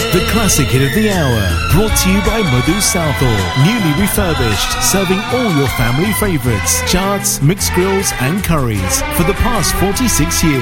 The classic hit of the hour, brought to you by Madhu Southall. Newly refurbished, serving all your family favourites, chaats, mixed grills and curries for the past 46 years.